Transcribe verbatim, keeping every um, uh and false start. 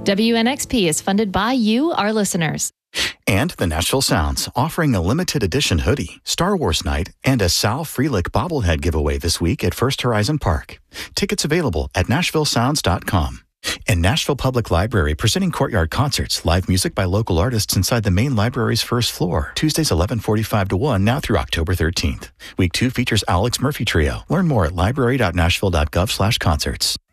W N X P is funded by you, our listeners. And the Nashville Sounds, offering a limited edition hoodie, Star Wars night, and a Sal Frelick bobblehead giveaway this week at First Horizon Park. Tickets available at nashville sounds dot com. And Nashville Public Library presenting Courtyard Concerts, live music by local artists inside the main library's first floor. Tuesdays eleven forty-five to one, now through October thirteenth. Week two features Alex Murphy Trio. Learn more at library dot nashville dot gov slash concerts.